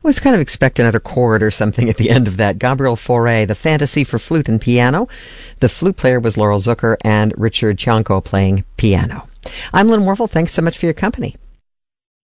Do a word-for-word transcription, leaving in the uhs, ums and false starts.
was kind of expect another chord or something at the end of that. Gabriel Fauré, the Fantasy for Flute and Piano. The flute player was Laurel Zucker and Richard Cianco playing piano. I'm Lynn Warfel. Thanks so much for your company.